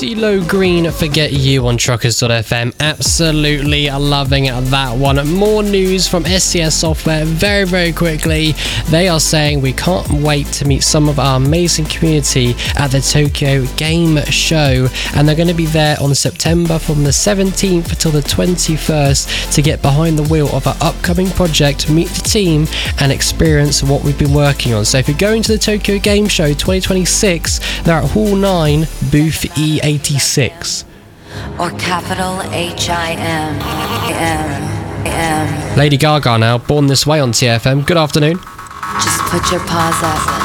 CeeLo Green, Forget You on Truckers.fm. Absolutely loving that one. More news from SCS Software very, very quickly. They are saying we can't wait to meet some of our amazing community at the Tokyo Game Show, and they're going to be there on September from the 17th till the 21st to get behind the wheel of our upcoming project, meet the team and experience what we've been working on. So if you're going to the Tokyo Game Show 2026, they're at Hall 9, booth E86. Or capital HIM. Lady Gaga now, Born This Way on TFM. Good afternoon. Just put your paws up.